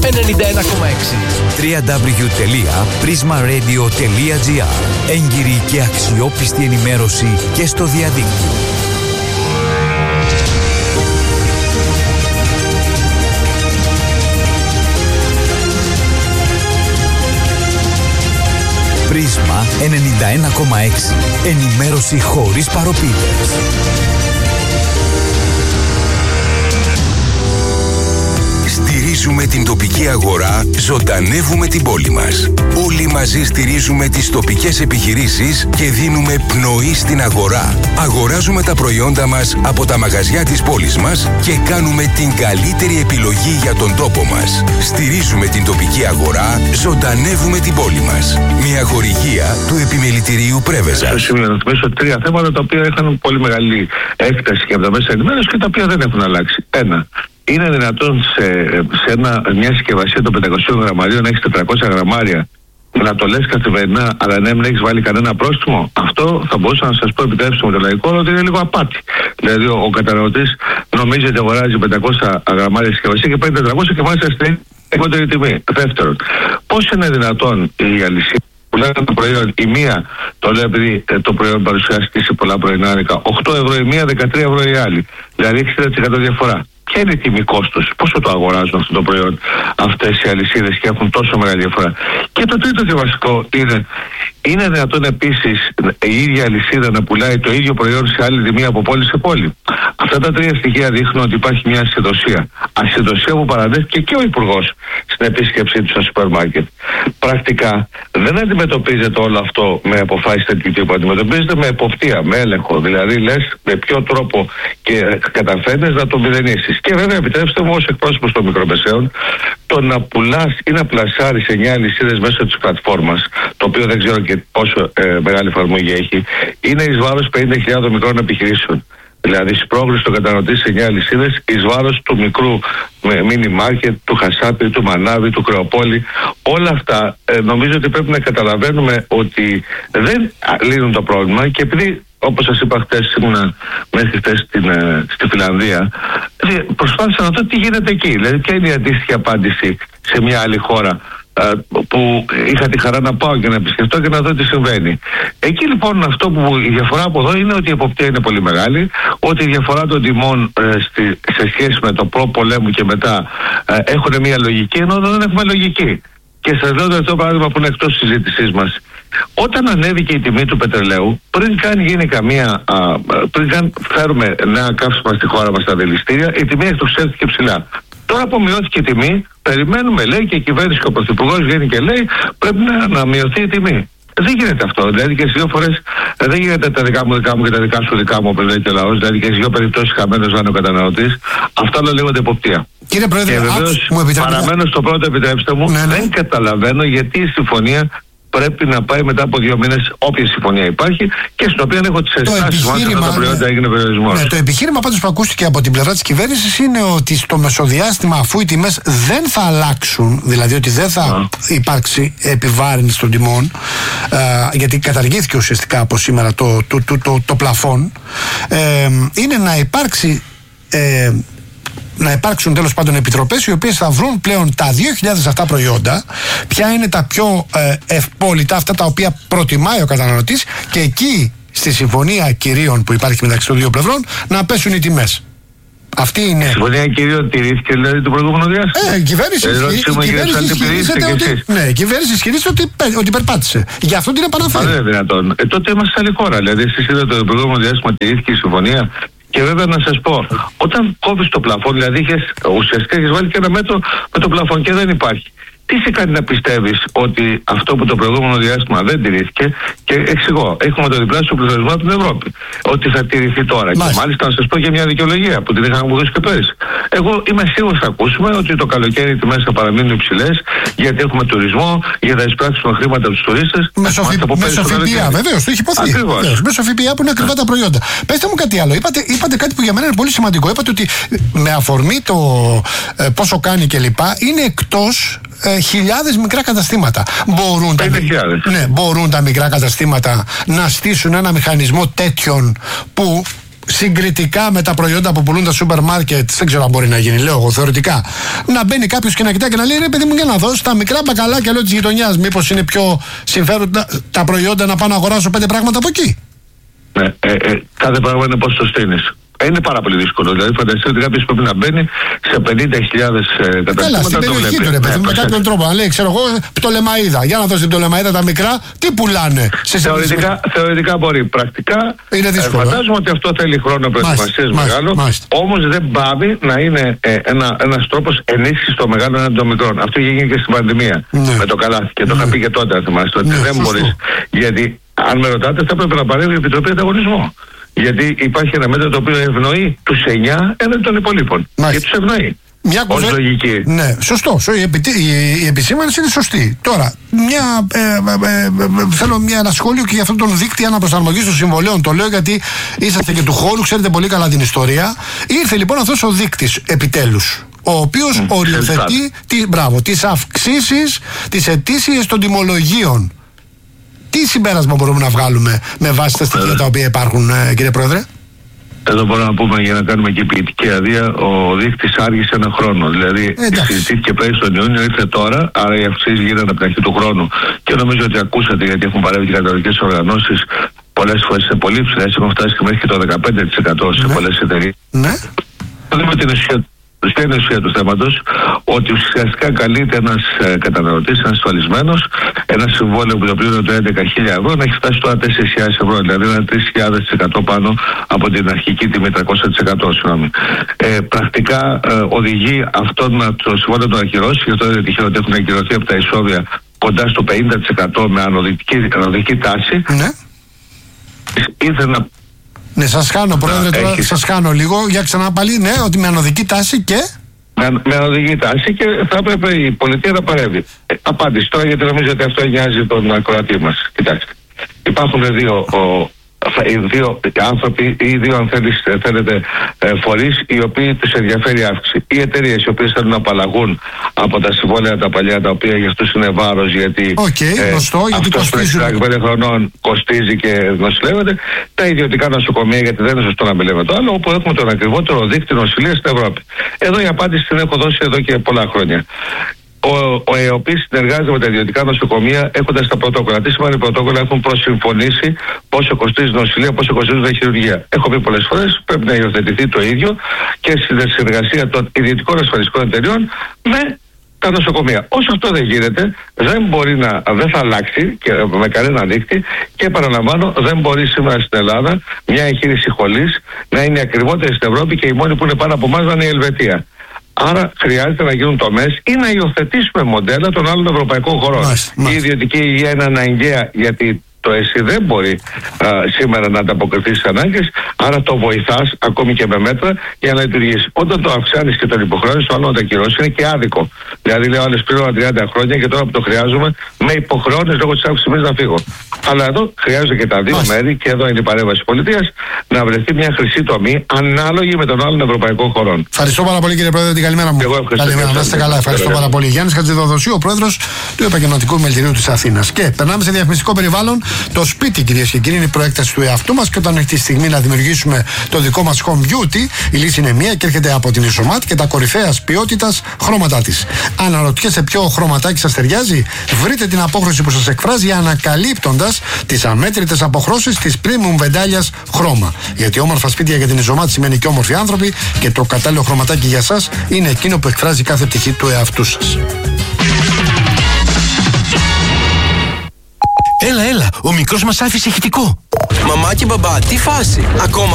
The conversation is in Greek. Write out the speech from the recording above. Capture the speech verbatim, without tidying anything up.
ενενήντα ένα κόμμα έξι. double-u double-u double-u τελεία πρίσμα ρέιντιο τελεία τζι άρ. Έγκυρη και αξιόπιστη ενημέρωση και στο διαδίκτυο. Πρίσμα ενενήντα ένα κόμμα έξι. Ενημέρωση χωρίς παροπίδες. Στηρίζουμε την τοπική αγορά, ζωντανεύουμε την πόλη μας. Όλοι μαζί στηρίζουμε τις τοπικές επιχειρήσεις και δίνουμε πνοή στην αγορά. Αγοράζουμε τα προϊόντα μας από τα μαγαζιά της πόλης μας και κάνουμε την καλύτερη επιλογή για τον τόπο μας. Στηρίζουμε την τοπική αγορά, ζωντανεύουμε την πόλη μας. Μια χορηγία του Επιμελητηρίου Πρέβεζας. Στο σημείο να θυμίσω τρία θέματα τα οποία είχαν πολύ μεγάλη έκταση και από τα μέσα ενημέρωσης και τα οποία δεν έχουν αλλάξει. Ένα. Είναι δυνατόν σε, σε ένα, μια συσκευασία των πεντακόσιων γραμμαρίων να έχεις τετρακόσια γραμμάρια να το λες καθημερινά, αλλά να μην έχεις βάλει κανένα πρόστιμο? Αυτό θα μπορούσα να σας πω, επιτρέψτε μου το λαϊκό, ότι είναι λίγο απάτη. Δηλαδή ο, ο καταναλωτής νομίζει ότι αγοράζει πεντακόσια γραμμάρια συσκευασία και παίρνει τετρακόσια και μάλιστα στην λιγότερη τιμή. Δεύτερον, πώς είναι δυνατόν η αλυσίδα που λένε το προϊόν, η μία, το λέω επειδή το προϊόν παρουσιάστηκε σε πολλά πρωινάρικα, οκτώ ευρώ η μία, δεκατρία ευρώ η άλλη. Δηλαδή εξήντα τοις εκατό διαφορά. Ποια είναι η τιμή κόστος, πόσο το αγοράζουν αυτό το προϊόν αυτές οι αλυσίδες και έχουν τόσο μεγάλη διαφορά? Και το τρίτο και βασικό είναι, είναι δυνατόν επίσης η ίδια αλυσίδα να πουλάει το ίδιο προϊόν σε άλλη τιμή από πόλη σε πόλη? Αυτά τα τρία στοιχεία δείχνουν ότι υπάρχει μια ασυδοσία. Ασυδοσία που παραδέχτηκε και ο Υπουργός στην επίσκεψή του στο σούπερ μάρκετ. Πρακτικά δεν αντιμετωπίζεται όλο αυτό με αποφάσεις τέτοιου τύπου. Αντιμετωπίζεται με εποπτεία, με έλεγχο. Δηλαδή λες με ποιο τρόπο και καταφέρνεις να το μηδενίσεις. Και βέβαια, επιτρέψτε μου ως εκπρόσωπος των μικρομεσαίων, το να πουλάς ή να πλασάρεις εννιά αλυσίδες μέσω της πλατφόρμας, το οποίο δεν ξέρω και πόσο ε, μεγάλη εφαρμογή έχει, είναι εις βάρος πενήντα χιλιάδων μικρών επιχειρήσεων. Δηλαδή, σπρώχνεις τον καταναλωτή σε εννιά αλυσίδες εις βάρος του μικρού μίνι μάρκετ, του Χασάπη, του Μανάβη, του Κρεοπόλη. Όλα αυτά ε, νομίζω ότι πρέπει να καταλαβαίνουμε ότι δεν λύνουν το πρόβλημα, και επειδή, όπως σας είπα χτες, ήμουνα μέχρι χτες στην, ε, στη Φιλανδία, προσπάθησα να δω τι γίνεται εκεί. Δηλαδή, ποια είναι η αντίστοιχη απάντηση σε μια άλλη χώρα ε, που είχα τη χαρά να πάω και να επισκεφτώ και να δω τι συμβαίνει. Εκεί λοιπόν αυτό που η διαφορά από εδώ είναι ότι η εποπτεία είναι πολύ μεγάλη, ότι η διαφορά των τιμών ε, στη, σε σχέση με το προ-πολέμου και μετά ε, έχουν μια λογική, ενώ δεν έχουμε λογική. Και σας λέω το παράδειγμα που είναι εκτός της συζήτησής μας. Όταν ανέβηκε η τιμή του πετρελαίου, πριν καν γίνει καμία, α, πριν καν φέρουμε νέα καύσιμα στη χώρα μας στα δηληστήρια, η τιμή εκτοξεύτηκε ψηλά. Τώρα που μειώθηκε η τιμή, περιμένουμε, λέει, και η κυβέρνηση και ο Πρωθυπουργός βγαίνει και λέει πρέπει να, να μειωθεί η τιμή. Δεν γίνεται αυτό. Δηλαδή και στις δύο φορές δεν γίνεται τα δικά μου δικά μου και τα δικά σου δικά μου, όπως λέει και ο λαός. Δηλαδή και στις δύο περιπτώσεις χαμένος να είναι ο καταναλωτής. Αυτά όλα λέγονται εποπτεία. Κύριε Πρόεδρε, και βεβαίως παραμένω στο πρώτο, επιτρέψτε μου, ναι, ναι. δεν καταλαβαίνω γιατί η συμφωνία πρέπει να πάει μετά από δύο μήνες, όποια συμφωνία υπάρχει, και στην οποία έχω τις ενστάσεις μου αν τα προϊόντα έγινε περιορισμός. Ναι, το επιχείρημα πάντως που ακούστηκε από την πλευρά της κυβέρνησης είναι ότι στο μεσοδιάστημα, αφού οι τιμές δεν θα αλλάξουν, δηλαδή ότι δεν θα yeah. υπάρξει επιβάρυνση των τιμών, ε, γιατί καταργήθηκε ουσιαστικά από σήμερα το, το, το, το, το πλαφόν, ε, είναι να υπάρξει. Ε, να υπάρξουν τέλος πάντων επιτροπές οι οποίες θα βρουν πλέον τα δύο χιλιάδες αυτά προϊόντα, ποια είναι τα πιο ε, ευπόλυτα, αυτά τα οποία προτιμάει ο καταναλωτής, και εκεί στη συμφωνία κυρίων που υπάρχει μεταξύ των δύο πλευρών να πέσουν οι τιμές. Αυτή είναι. Η συμφωνία κυρίων τηρήθηκε δηλαδή το προηγούμενο διάστημα. Ε, η κυβέρνηση ναι, η κυβέρνηση ισχυρίζεται ότι, ότι περπάτησε. Γι' αυτό την επαναφέρει. Δεν είναι δυνατόν. Ε, τότε είμαστε σε άλλη χώρα. Δηλαδή, εσείς είδατε το προηγούμενο διάστημα τηρήθηκε η συμφωνία. Και βέβαια να σας πω, όταν κόβεις το πλαφόν, δηλαδή είχες, ουσιαστικά έχεις βάλει και ένα μέτρο με το πλαφόν και δεν υπάρχει. Τι σε κάνει να πιστεύεις ότι αυτό που το προηγούμενο διάστημα δεν τηρήθηκε, και εξηγώ, έχουμε το διπλάσιο πληθωρισμό από την Ευρώπη, ότι θα τηρηθεί τώρα? Μάλιστα. Και μάλιστα να σας πω και μια δικαιολογία που την είχαμε αποδώσει και πέρυσι. Εγώ είμαι σίγουρος θα ακούσουμε ότι το καλοκαίρι οι τιμές θα παραμείνουν υψηλές, γιατί έχουμε τουρισμό, για να εισπράξουμε χρήματα από τους τουρίστες. Μέσω ΦΠΑ, βεβαίως, το έχει υποθεί. Μέσω ΦΠΑ που είναι ακριβά τα προϊόντα. Πετε μου κάτι άλλο. Είπατε, είπατε κάτι που για μένα είναι πολύ σημαντικό. Είπατε ότι με αφορμή το ε, πόσο κάνει κλπ. Είναι εκτός ε, χιλιάδες μικρά καταστήματα. Μπορούν τα, ναι, μπορούν τα μικρά καταστήματα να στήσουν ένα μηχανισμό τέτοιον που συγκριτικά με τα προϊόντα που πουλούν τα σούπερ μάρκετ, δεν ξέρω αν μπορεί να γίνει, λέω εγώ θεωρητικά, να μπαίνει κάποιος και να κοιτάει και να λέει: ρε παιδί μου, για να δω στα μικρά μπακαλάκια λέω της γειτονιάς, μήπως είναι πιο συμφέροντα τα προϊόντα να πάω να αγοράσω πέντε πράγματα από εκεί. Ναι, ε, ε, κάθε πράγμα είναι πώς το στείνεις. Είναι πάρα πολύ δύσκολο. Δηλαδή, φανταστείτε ότι κάποιος πρέπει να μπαίνει σε πενήντα χιλιάδες καταστήματα. Καλά, στην περιοχή του, ρε παιδί, με κάποιον τρόπο. Αν λέει, ξέρω εγώ, πτολεμαΐδα. Για να δω στην πτολεμαΐδα τα μικρά, τι πουλάνε. Σε θεωρητικά, θεωρητικά μπορεί. Πρακτικά είναι δύσκολο. Ε, φαντάζομαι ότι αυτό θέλει χρόνο προετοιμασίας μεγάλο. Όμως δεν πάβει να είναι ε, ένα ένας τρόπος ενίσχυσης των μεγάλων έναντι των μικρών. Αυτό είχε γίνει και στην πανδημία. Ναι. Με το καλάθι. Και το είχα ναι. πει και τότε, αν θυμάστε. Ότι ναι, δεν μπορεί. Γιατί αν με ρωτάτε, θα πρέπει να παρέμβει η Επιτροπή Ανταγωνισμού. Γιατί υπάρχει ένα μέτρο το οποίο ευνοεί τους εννιά έναντι των υπολείπων. Και τους ευνοεί. Μια ως κουβέ... λογική. Ναι, σωστό. Η, επι... η επισήμανση είναι σωστή. Τώρα, μια, ε, ε, ε, ε, θέλω μια, ένα σχόλιο και για αυτόν τον δείκτη αναπροσαρμογής των συμβολέων. Το λέω γιατί είσαστε και του χώρου, ξέρετε πολύ καλά την ιστορία. Ήρθε λοιπόν αυτός ο δείκτης επιτέλους, ο οποίος mm, οριοθετεί τι, μπράβο, τις αυξήσεις, τις αιτήσιες των τιμολογίων. Τι συμπέρασμα μπορούμε να βγάλουμε με βάση τα στοιχεία τα οποία υπάρχουν, ε, κύριε Πρόεδρε? Εδώ μπορούμε να πούμε, για να κάνουμε και ποιητική αδεία, ο δείκτης άργησε ένα χρόνο. Δηλαδή, συζητήθηκε πέρυσι στον Ιούνιο, ήρθε τώρα, άρα οι αυξήσεις γίνανε από την αρχή του χρόνου. Και νομίζω ότι ακούσατε, γιατί έχουν παρέμβει και καταναλωτικές οργανώσεις, πολλές φορές σε πολύ ψηλές, έχουν φτάσει και μέχρι και το δεκαπέντε τοις εκατό σε ναι. πολλές εταιρείες. Ναι. δούμε την ουσία. Στην ουσία του θέματος, ότι ουσιαστικά καλείται ένας ε, καταναλωτής, ένας ασφαλισμένος, ένα συμβόλαιο που το πλήρωνε το έντεκα χιλιάδες ευρώ να έχει φτάσει τώρα τέσσερις χιλιάδες ευρώ, δηλαδή ένα τρεις χιλιάδες τοις εκατό πάνω από την αρχική τιμή, τριακόσια τοις εκατό, συγγνώμη. Ε, πρακτικά ε, οδηγεί αυτό να το συμβόλαιο το ακυρώσει, γι' αυτό είναι τυχαίο ότι έχουν ακυρωθεί από τα εισόδια κοντά στο πενήντα τοις εκατό με ανωδική, ανωδική τάση. Ναι. Ήρθε να Ναι, σας χάνω, Πρόεδρε, τώρα έχεις... σας χάνω λίγο. Για ξανά πάλι, ναι, ότι με ανωδική τάση και... Με, με ανωδική τάση και θα έπρεπε η πολιτεία να παρέμβει. Ε, απάντηση τώρα, γιατί νομίζω ότι αυτό νοιάζει τον ακροατή μας. Κοιτάξτε, υπάρχουν δύο... Ο, οι δύο άνθρωποι ή δύο, αν θέλεις, θέλετε, φορείς οι οποίοι τους ενδιαφέρει αύξηση. Οι εταιρείες οι οποίες θέλουν να απαλλαγούν από τα συμβόλαια τα παλιά, τα οποία για αυτούς είναι βάρος, γιατί okay, ε, γνωστό, γιατί κοστίζει πέντε χρονών κοστίζει και νοσηλεύεται. Τα ιδιωτικά νοσοκομεία, γιατί δεν είναι σωστό να μιλάμε το άλλο, όπου έχουμε τον ακριβότερο δίκτυο νοσηλείας στην Ευρώπη. Εδώ η απάντηση την έχω δώσει εδώ και πολλά χρόνια. Ο, ο ΕΟΠΗ συνεργάζεται με τα ιδιωτικά νοσοκομεία έχοντας τα πρωτόκολλα. Τι σημαίνει πρωτόκολλα? Έχουν προσυμφωνήσει πόσο κοστίζει νοσηλεία, πόσο κοστίζει η χειρουργία. Έχω πει πολλές φορές, πρέπει να υιοθετηθεί το ίδιο και στη συνεργασία των ιδιωτικών ασφαλιστικών εταιριών με τα νοσοκομεία. Όσο αυτό δεν γίνεται, δεν μπορεί να, δεν θα αλλάξει και με κανένα δείκτη, και επαναλαμβάνω, δεν μπορεί σήμερα στην Ελλάδα μια εγχείρηση χολής να είναι ακριβότερη στην Ευρώπη και η μόνη που είναι πάνω από εμάς να είναι η Ελβετία. Άρα χρειάζεται να γίνουν τομές ή να υιοθετήσουμε μοντέλα των άλλων ευρωπαϊκών χωρών. Μάλιστα, μάλιστα. Η ιδιωτική υγεία είναι αναγκαία, γιατί το ΕΣΥ δεν μπορεί α, σήμερα να ανταποκριθεί στις ανάγκες, άρα το βοηθάς ακόμη και με μέτρα για να λειτουργήσει. Όταν το αυξάνεις και τον υποχρεώνεις, το άλλο να τα ακυρώσει είναι και άδικο. Δηλαδή, λέω, άλλες πλήρωνα τριάντα χρόνια και τώρα που το χρειάζομαι, με υποχρεώνεις λόγω της αύξησης να φύγω. Αλλά εδώ χρειάζονται και τα δύο Μάλιστα. μέρη, και εδώ είναι η παρέμβαση της πολιτείας, να βρεθεί μια χρυσή τομή ανάλογη με των άλλων ευρωπαϊκών χωρών. Ευχαριστώ πάρα πολύ, κύριε Πρόεδρε, την καλημέρα μου. Καλημέρα, να είστε καλά. Ευχαριστώ πάρα πολύ. Γιάννης Χατζηδοδοσίου, ο Πρόεδρος του Επαγγελματικού Μελτηρίου της Αθήνας. Και περνάμε σε διαφημιστικό περιβάλλον. Το σπίτι, κυρίες και κύριοι, είναι η προέκταση του εαυτού μας, και όταν έχει τη στιγμή να δημιουργήσουμε το δικό μας home beauty, η λύση είναι μία και έρχεται από την Ισομάτ και τα κορυφαία ποιότητας χρώματά της. Αναρωτιέσαι ποιο χρωματάκι σας ταιριάζει? Βρείτε την απόχρωση που σας εκφράζει, ανακαλύπτοντας τις αμέτρητες αποχρώσεις της premium βεντάλιας χρώμα. Γιατί όμορφα σπίτια για την Ισομάτ σημαίνει και όμορφοι άνθρωποι, και το κατάλληλο χρωματάκι για σας είναι εκείνο που εκφράζει κάθε πτυχή του εαυτού σας. Έλα, έλα, ο μικρός μας άφησε ηχητικό. Μαμά και μπαμπά, τι φάση? Ακόμα